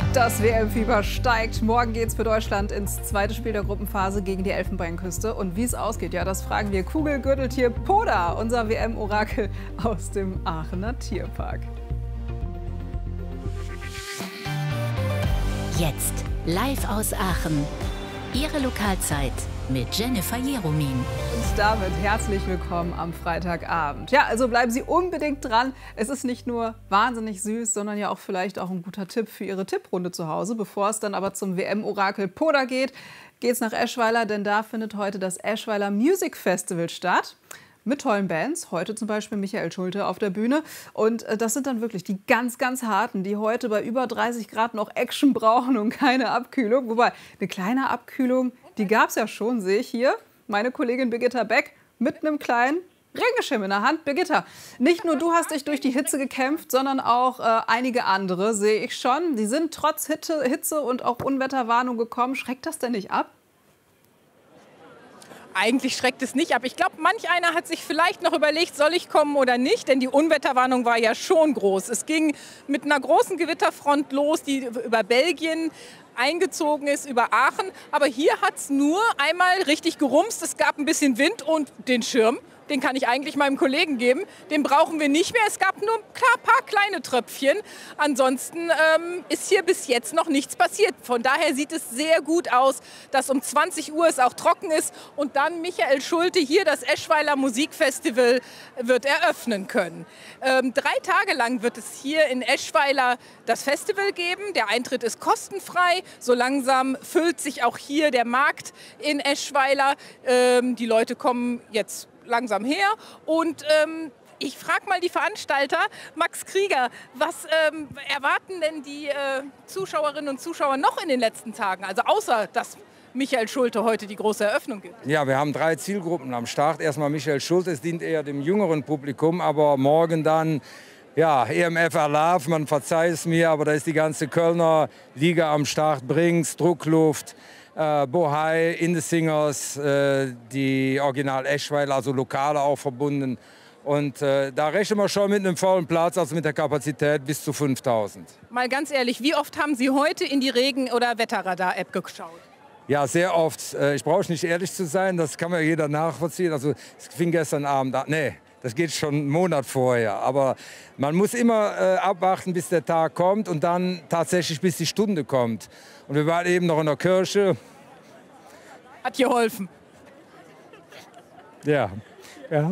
Das WM-Fieber steigt. Morgen geht's für Deutschland ins zweite Spiel der Gruppenphase gegen die Elfenbeinküste. Und wie es ausgeht, ja, das fragen wir Kugelgürteltier Poda, unser WM-Orakel aus dem Aachener Tierpark. Jetzt live aus Aachen. Ihre Lokalzeit mit Jennifer Jeromin. Und damit herzlich willkommen am Freitagabend. Ja, also bleiben Sie unbedingt dran. Es ist nicht nur wahnsinnig süß, sondern ja auch vielleicht auch ein guter Tipp für Ihre Tipprunde zu Hause. Bevor es dann aber zum WM-Orakel Poda geht, geht's nach Eschweiler, denn da findet heute das Eschweiler Music Festival statt. Mit tollen Bands, heute zum Beispiel Michael Schulte auf der Bühne. Und das sind dann wirklich die ganz, ganz harten, die heute bei über 30 Grad noch Action brauchen und keine Abkühlung. Wobei, eine kleine Abkühlung, die gab es ja schon, sehe ich hier. Meine Kollegin Birgitta Beck mit einem kleinen Regenschirm in der Hand. Birgitta, nicht nur du hast dich durch die Hitze gekämpft, sondern auch einige andere, sehe ich schon. Die sind trotz Hitze und auch Unwetterwarnung gekommen. Schreckt das denn nicht ab? Eigentlich schreckt es nicht ab. Ich glaube, manch einer hat sich vielleicht noch überlegt, soll ich kommen oder nicht, denn die Unwetterwarnung war ja schon groß. Es ging mit einer großen Gewitterfront los, die über Belgien eingezogen ist, über Aachen. Aber hier hat es nur einmal richtig gerumst. Es gab ein bisschen Wind und den Schirm. Den kann ich eigentlich meinem Kollegen geben. Den brauchen wir nicht mehr. Es gab nur ein paar kleine Tröpfchen. Ansonsten ist hier bis jetzt noch nichts passiert. Von daher sieht es sehr gut aus, dass um 20 Uhr es auch trocken ist. Und dann Michael Schulte hier das Eschweiler Musikfestival wird eröffnen können. 3 Tage lang wird es hier in Eschweiler das Festival geben. Der Eintritt ist kostenfrei. So langsam füllt sich auch hier der Markt in Eschweiler. Die Leute kommen jetzt langsam her und ich frage mal die Veranstalter, Max Krieger, was erwarten denn die Zuschauerinnen und Zuschauer noch in den letzten Tagen, also außer dass Michael Schulte heute die große Eröffnung gibt? Ja, wir haben 3 Zielgruppen am Start. Erstmal Michael Schulte, es dient eher dem jüngeren Publikum, aber morgen dann ja, EMF Love, man verzeiht es mir, aber da ist die ganze Kölner Liga am Start, Brinks, Druckluft, Bohai, In the Singers, die Original Eschweiler, also Lokale auch verbunden. Und da rechnen wir schon mit einem vollen Platz, also mit der Kapazität bis zu 5000. Mal ganz ehrlich, wie oft haben Sie heute in die Regen- oder Wetterradar-App geschaut? Ja, sehr oft. Ich brauche nicht ehrlich zu sein, das kann mir jeder nachvollziehen. Also es fing gestern Abend an. Nee, das geht schon einen Monat vorher. Aber man muss immer abwarten, bis der Tag kommt und dann tatsächlich, bis die Stunde kommt. Und wir waren eben noch in der Kirche. Hat geholfen. Ja. Ja.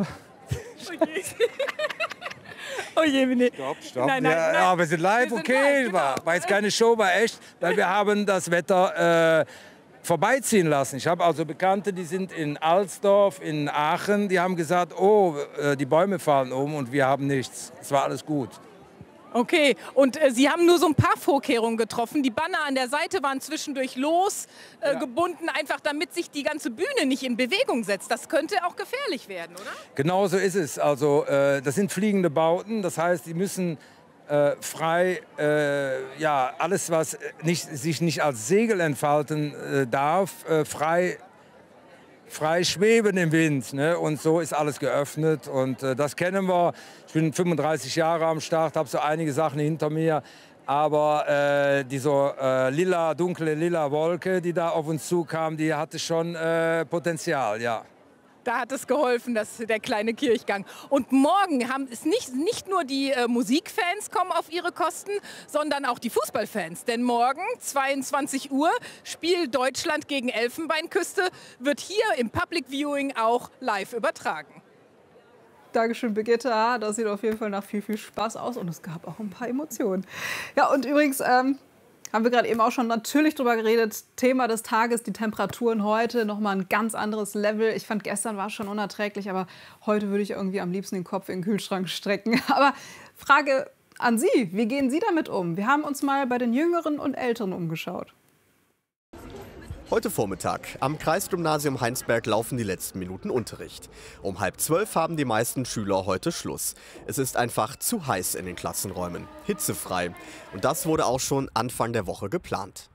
Oh je, nee. Stopp. Nein, Ja, wir sind live, okay. Live, genau. War jetzt keine Show, war echt, weil wir haben das Wetter vorbeiziehen lassen. Ich habe also Bekannte, die sind in Alsdorf, in Aachen, die haben gesagt, oh, die Bäume fallen um und wir haben nichts. Es war alles gut. Okay, und Sie haben nur so ein paar Vorkehrungen getroffen. Die Banner an der Seite waren zwischendurch gebunden, einfach damit sich die ganze Bühne nicht in Bewegung setzt. Das könnte auch gefährlich werden, oder? Genau so ist es. Also das sind fliegende Bauten, das heißt, die müssen frei, ja, alles, was sich nicht als Segel entfalten darf, frei schweben im Wind, ne? Und so ist alles geöffnet und das kennen wir. Ich bin 35 Jahre am Start, habe so einige Sachen hinter mir, aber diese dunkle lila Wolke, die da auf uns zukam, die hatte schon Potenzial, ja. Da hat es geholfen, der kleine Kirchgang. Und morgen haben es nicht nur die Musikfans kommen auf ihre Kosten, sondern auch die Fußballfans. Denn morgen, 22 Uhr, spielt Deutschland gegen Elfenbeinküste, wird hier im Public Viewing auch live übertragen. Dankeschön, Birgitta. Das sieht auf jeden Fall nach viel, viel Spaß aus und es gab auch ein paar Emotionen. Ja, und übrigens haben wir gerade eben auch schon natürlich drüber geredet. Thema des Tages, die Temperaturen heute, nochmal ein ganz anderes Level. Ich fand, gestern war es schon unerträglich, aber heute würde ich irgendwie am liebsten den Kopf in den Kühlschrank strecken. Aber Frage an Sie, wie gehen Sie damit um? Wir haben uns mal bei den Jüngeren und Älteren umgeschaut. Heute Vormittag. Am Kreisgymnasium Heinsberg laufen die letzten Minuten Unterricht. Um 11:30 haben die meisten Schüler heute Schluss. Es ist einfach zu heiß in den Klassenräumen. Hitzefrei. Und das wurde auch schon Anfang der Woche geplant.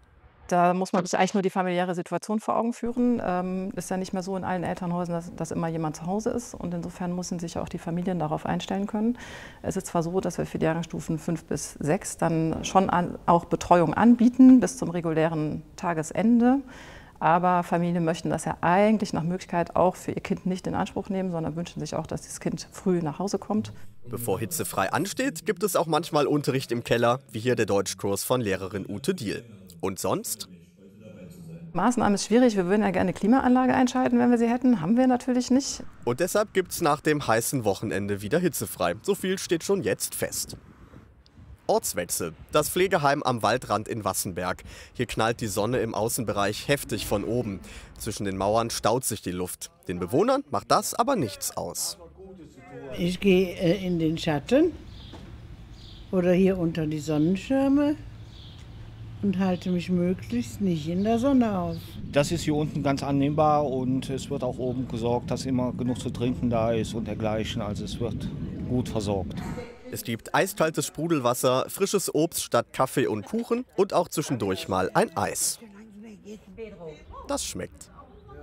Da muss man sich eigentlich nur die familiäre Situation vor Augen führen. Ist ja nicht mehr so in allen Elternhäusern, dass immer jemand zu Hause ist. Und insofern müssen sich auch die Familien darauf einstellen können. Es ist zwar so, dass wir für die Jahrgangsstufen 5 bis 6 dann schon auch Betreuung anbieten bis zum regulären Tagesende. Aber Familien möchten das ja eigentlich nach Möglichkeit auch für ihr Kind nicht in Anspruch nehmen, sondern wünschen sich auch, dass das Kind früh nach Hause kommt. Bevor hitzefrei ansteht, gibt es auch manchmal Unterricht im Keller, wie hier der Deutschkurs von Lehrerin Ute Diehl. Und sonst? Maßnahmen ist schwierig. Wir würden ja gerne eine Klimaanlage einschalten, wenn wir sie hätten. Haben wir natürlich nicht. Und deshalb gibt es nach dem heißen Wochenende wieder hitzefrei. So viel steht schon jetzt fest. Ortswechsel. Das Pflegeheim am Waldrand in Wassenberg. Hier knallt die Sonne im Außenbereich heftig von oben. Zwischen den Mauern staut sich die Luft. Den Bewohnern macht das aber nichts aus. Ich gehe in den Schatten oder hier unter die Sonnenschirme und halte mich möglichst nicht in der Sonne auf. Das ist hier unten ganz annehmbar und es wird auch oben gesorgt, dass immer genug zu trinken da ist und dergleichen. Also es wird gut versorgt. Es gibt eiskaltes Sprudelwasser, frisches Obst statt Kaffee und Kuchen und auch zwischendurch mal ein Eis. Das schmeckt.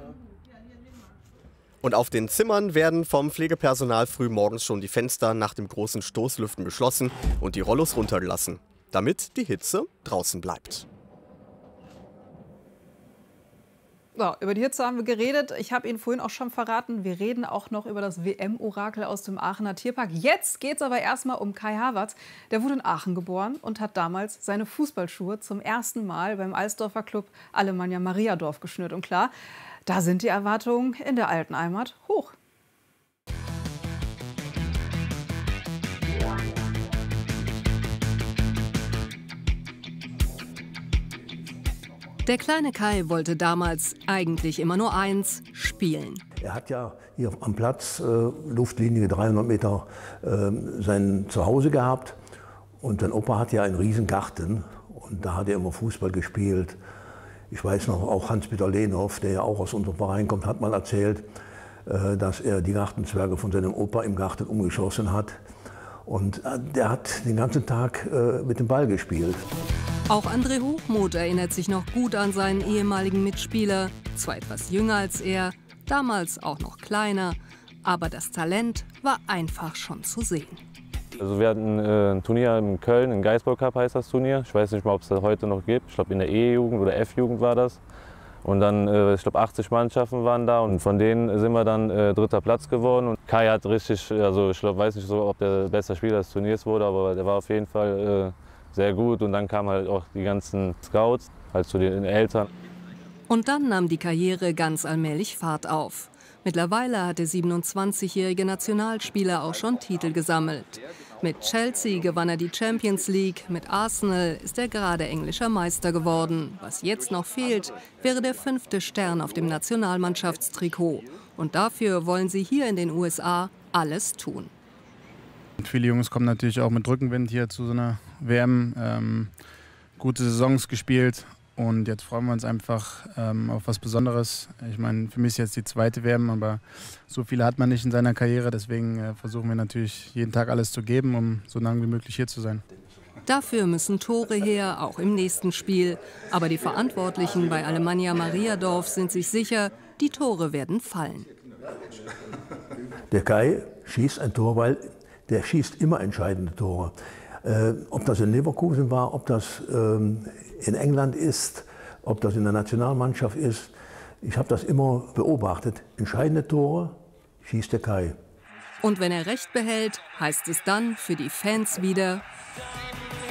Und auf den Zimmern werden vom Pflegepersonal frühmorgens schon die Fenster nach dem großen Stoßlüften geschlossen und die Rollos runtergelassen, damit die Hitze draußen bleibt. So, über die Hitze haben wir geredet. Ich habe Ihnen vorhin auch schon verraten, wir reden auch noch über das WM-Orakel aus dem Aachener Tierpark. Jetzt geht es aber erstmal um Kai Havertz. Der wurde in Aachen geboren und hat damals seine Fußballschuhe zum ersten Mal beim Eisdorfer Club Alemannia Mariadorf geschnürt. Und klar, da sind die Erwartungen in der alten Heimat hoch. Der kleine Kai wollte damals eigentlich immer nur eins: spielen. Er hat ja hier am Platz, Luftlinie 300 Meter, sein Zuhause gehabt. Und sein Opa hat ja einen riesen Garten und da hat er immer Fußball gespielt. Ich weiß noch, auch Hans-Peter Lehnhoff, der ja auch aus unserem Verein kommt, hat mal erzählt, dass er die Gartenzwerge von seinem Opa im Garten umgeschossen hat. Und der hat den ganzen Tag mit dem Ball gespielt. Auch André Hochmuth erinnert sich noch gut an seinen ehemaligen Mitspieler, zwar etwas jünger als er, damals auch noch kleiner, aber das Talent war einfach schon zu sehen. Also wir hatten ein Turnier in Köln, ein Geisboll Cup heißt das Turnier. Ich weiß nicht mal, ob es das heute noch gibt. Ich glaube in der E-Jugend oder F-Jugend war das. Und dann, ich glaube 80 Mannschaften waren da und von denen sind wir dann 3. Platz geworden. Und Kai hat richtig, also ich glaube, weiß nicht so, ob der beste Spieler des Turniers wurde, aber der war auf jeden Fall sehr gut. Und dann kamen halt auch die ganzen Scouts, halt zu den Eltern. Und dann nahm die Karriere ganz allmählich Fahrt auf. Mittlerweile hat der 27-jährige Nationalspieler auch schon Titel gesammelt. Mit Chelsea gewann er die Champions League, mit Arsenal ist er gerade englischer Meister geworden. Was jetzt noch fehlt, wäre der 5. Stern auf dem Nationalmannschaftstrikot. Und dafür wollen sie hier in den USA alles tun. Und viele Jungs kommen natürlich auch mit Rückenwind hier zu so einer WM. Gute Saisons gespielt. Und jetzt freuen wir uns einfach auf was Besonderes. Ich meine, für mich ist jetzt die 2. WM, aber so viele hat man nicht in seiner Karriere. Deswegen versuchen wir natürlich jeden Tag alles zu geben, um so lange wie möglich hier zu sein. Dafür müssen Tore her, auch im nächsten Spiel. Aber die Verantwortlichen bei Alemannia Mariadorf sind sich sicher, die Tore werden fallen. Der Kai schießt ein Tor, weil der schießt immer entscheidende Tore. Ob das in Leverkusen war, ob das in England ist, ob das in der Nationalmannschaft ist. Ich habe das immer beobachtet. Entscheidende Tore schießt der Kai. Und wenn er recht behält, heißt es dann für die Fans wieder: